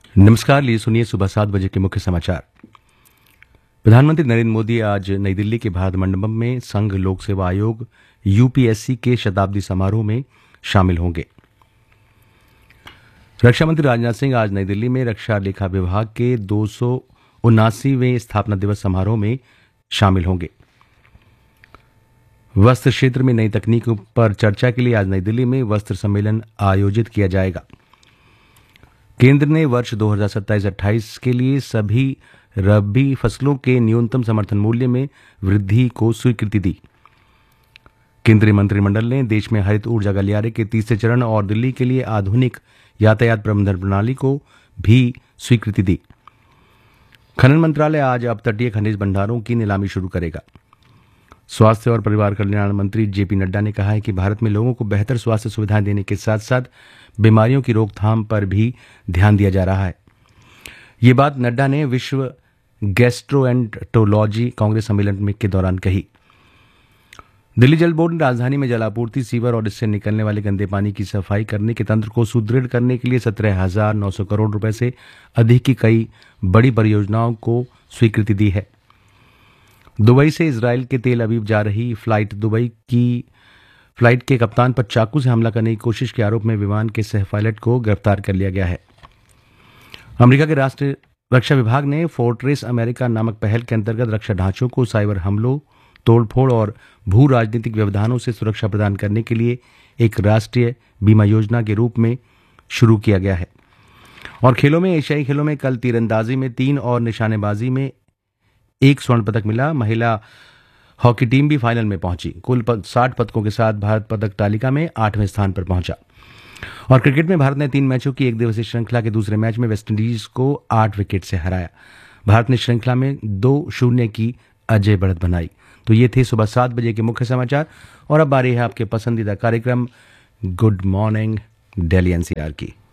नमस्कार, लिए सुनिए सुबह 7 बजे के मुख्य समाचार। प्रधानमंत्री नरेंद्र मोदी आज नई दिल्ली के भारत मंडपम में संघ लोक सेवा आयोग यूपीएससी के शताब्दी समारोह में शामिल होंगे। रक्षा मंत्री राजनाथ सिंह आज नई दिल्ली में रक्षा लेखा विभाग के 279वें स्थापना दिवस समारोह में शामिल होंगे। वस्त्र क्षेत्र में नई तकनीक पर चर्चा के लिए आज नई दिल्ली में वस्त्र सम्मेलन आयोजित किया जाएगा। केंद्र ने वर्ष 2027-28 के लिए सभी रबी फसलों के न्यूनतम समर्थन मूल्य में वृद्धि को स्वीकृति दी। केंद्रीय मंत्रिमंडल ने देश में हरित ऊर्जा गलियारे के तीसरे चरण और दिल्ली के लिए आधुनिक यातायात प्रबंधन प्रणाली को भी स्वीकृति दी। खनन मंत्रालय आज अपतटीय खनिज भंडारों की नीलामी शुरू करेगा। स्वास्थ्य और परिवार कल्याण मंत्री जेपी नड्डा ने कहा है कि भारत में लोगों को बेहतर स्वास्थ्य सुविधाएं देने के साथ साथ बीमारियों की रोकथाम पर भी ध्यान दिया जा रहा है। ये बात नड्डा ने विश्व गैस्ट्रोएंटरोलॉजी कांग्रेस सम्मेलन के दौरान कही। दिल्ली जल बोर्ड ने राजधानी में जलापूर्ति, सीवर और इससे निकलने वाले गंदे पानी की सफाई करने के तंत्र को सुदृढ़ करने के लिए 17,900 करोड़ रुपए से अधिक की कई बड़ी परियोजनाओं को स्वीकृति दी है। दुबई से इजरायल के तेल अवीव जा रही फ्लाइट के कप्तान पर चाकू से हमला करने की कोशिश के आरोप में विमान के सह पायलट को गिरफ्तार कर लिया गया है। अमेरिका के राष्ट्रीय रक्षा विभाग ने फोर्ट्रेस अमेरिका नामक पहल के अंतर्गत रक्षा ढांचों को साइबर हमलों, तोड़फोड़ और भू राजनीतिक व्यवधानों से सुरक्षा प्रदान करने के लिए एक राष्ट्रीय बीमा योजना के रूप में शुरू किया गया है। और खेलों में एशियाई खेलों में कल तीरंदाजी में 3 और निशानेबाजी में 1 स्वर्ण पदक मिला। महिला हॉकी टीम भी फाइनल में पहुंची। कुल 60 पदकों के साथ भारत पदक तालिका में 8वें स्थान पर पहुंचा। और क्रिकेट में भारत ने 3 मैचों की 1 दिवसीय श्रृंखला के दूसरे मैच में वेस्टइंडीज को 8 विकेट से हराया। भारत ने श्रृंखला में 2-0 की अजय बढ़त बनाई। तो ये थे सुबह 7 बजे के मुख्य समाचार। और अब आ रही है आपके पसंदीदा कार्यक्रम गुड मॉर्निंग दिल्ली एनसीआर की।